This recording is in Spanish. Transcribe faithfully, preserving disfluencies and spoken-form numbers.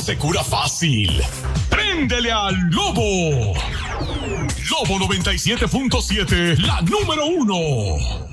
se cura fácil. ¡Préndele al Lobo! Lobo noventa y siete punto siete, la número uno.